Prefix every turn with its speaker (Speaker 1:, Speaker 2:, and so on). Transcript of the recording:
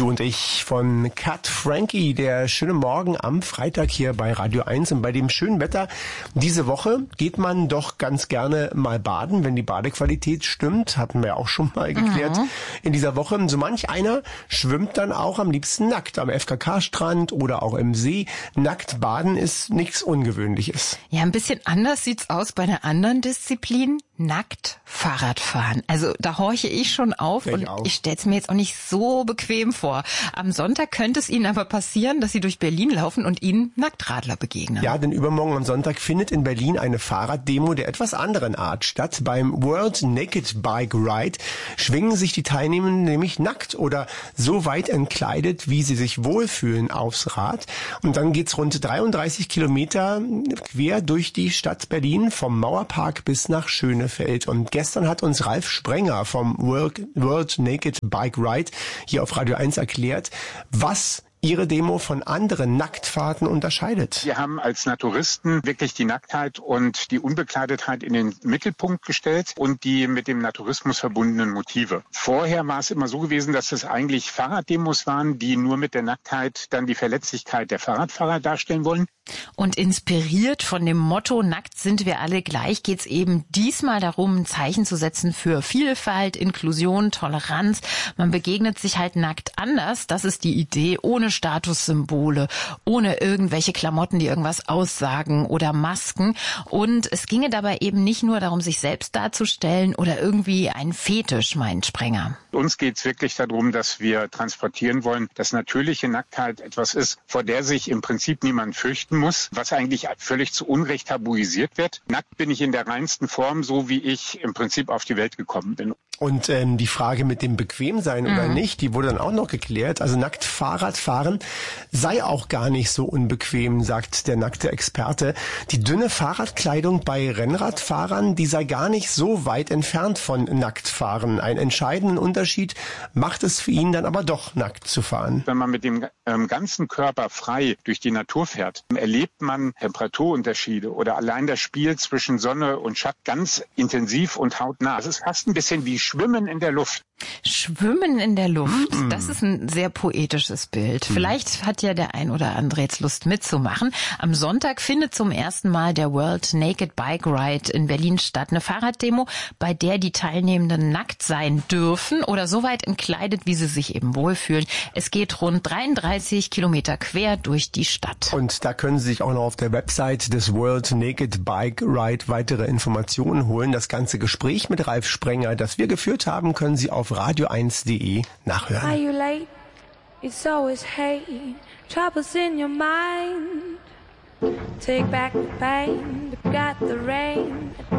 Speaker 1: und ich von Cat Frankie. Der schöne Morgen am Freitag hier bei Radio 1. Und bei dem schönen Wetter diese Woche geht man doch ganz gerne mal baden, wenn die Badequalität stimmt. Hatten wir auch schon mal geklärt in dieser Woche. So manch einer schwimmt dann auch am liebsten nackt am FKK-Strand oder auch im See. Nackt baden ist nichts Ungewöhnliches.
Speaker 2: Ja, ein bisschen anders sieht's aus bei einer anderen Disziplin. Nackt Fahrradfahren. Also da horche ich schon auf ich stell's mir jetzt auch nicht so bequem vor. Am Sonntag könnte es Ihnen aber passieren, dass Sie durch Berlin laufen und Ihnen Nacktradler begegnen.
Speaker 1: Ja, denn übermorgen am Sonntag findet in Berlin eine Fahrraddemo der etwas anderen Art statt. Beim World Naked Bike Ride schwingen sich die Teilnehmenden nämlich nackt oder so weit entkleidet, wie sie sich wohlfühlen, aufs Rad. Und dann geht's rund 33 Kilometer quer durch die Stadt Berlin, vom Mauerpark bis nach Schönefeld. Und gestern hat uns Ralf Sprenger vom World Naked Bike Ride hier auf Radio 1 erklärt, was Ihre Demo von anderen Nacktfahrten unterscheidet.
Speaker 3: Wir haben als Naturisten wirklich die Nacktheit und die Unbekleidetheit in den Mittelpunkt gestellt und die mit dem Naturismus verbundenen Motive. Vorher war es immer so gewesen, dass es eigentlich Fahrraddemos waren, die nur mit der Nacktheit dann die Verletzlichkeit der Fahrradfahrer darstellen wollen.
Speaker 2: Und inspiriert von dem Motto "Nackt sind wir alle gleich" geht's eben diesmal darum, ein Zeichen zu setzen für Vielfalt, Inklusion, Toleranz. Man begegnet sich halt nackt anders. Das ist die Idee, ohne Statussymbole, ohne irgendwelche Klamotten, die irgendwas aussagen oder Masken. Und es ginge dabei eben nicht nur darum, sich selbst darzustellen oder irgendwie ein Fetisch, meint Sprenger.
Speaker 3: Uns geht's wirklich darum, dass wir transportieren wollen, dass natürliche Nacktheit etwas ist, vor der sich im Prinzip niemand fürchten muss, was eigentlich völlig zu Unrecht tabuisiert wird. Nackt bin ich in der reinsten Form, so wie ich im Prinzip auf die Welt gekommen bin.
Speaker 1: Und die Frage mit dem Bequemsein oder nicht, die wurde dann auch noch geklärt. Also nackt Fahrrad fahren sei auch gar nicht so unbequem, sagt der nackte Experte. Die dünne Fahrradkleidung bei Rennradfahrern, die sei gar nicht so weit entfernt von Nacktfahren. Einen entscheidenden Unterschied macht es für ihn dann aber doch, nackt zu fahren.
Speaker 3: Wenn man mit dem ganzen Körper frei durch die Natur fährt, erlebt man Temperaturunterschiede oder allein das Spiel zwischen Sonne und Schatten ganz intensiv und hautnah. Es ist fast ein bisschen wie Schwimmen in der Luft.
Speaker 2: Schwimmen in der Luft, das ist ein sehr poetisches Bild. Vielleicht hat ja der ein oder andere jetzt Lust mitzumachen. Am Sonntag findet zum ersten Mal der World Naked Bike Ride in Berlin statt. Eine Fahrraddemo, bei der die Teilnehmenden nackt sein dürfen oder so weit entkleidet, wie sie sich eben wohlfühlen. Es geht rund 33 Kilometer quer durch die Stadt.
Speaker 1: Und da können Sie sich auch noch auf der Website des World Naked Bike Ride weitere Informationen holen. Das ganze Gespräch mit Ralf Sprenger, das wir geführt haben, können Sie auf radio1.de nachhören.
Speaker 4: Are you late? It's always hate. Troubles in your mind. Take back the pain, but got the rain.